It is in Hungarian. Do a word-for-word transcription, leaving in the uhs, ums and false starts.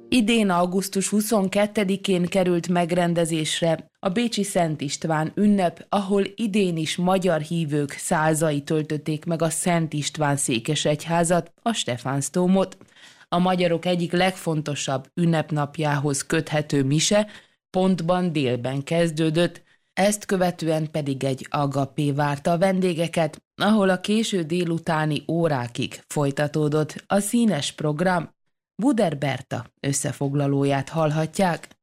Idén augusztus huszonkettedikén került megrendezésre a bécsi Szent István ünnep, ahol idén is magyar hívők százai töltötték meg a Szent István székesegyházat, a Stephansdómot. A magyarok egyik legfontosabb ünnepnapjához köthető mise pontban délben kezdődött, ezt követően pedig egy agapé várta a vendégeket, ahol a késő délutáni órákig folytatódott a színes program. Buder Berta összefoglalóját hallhatják.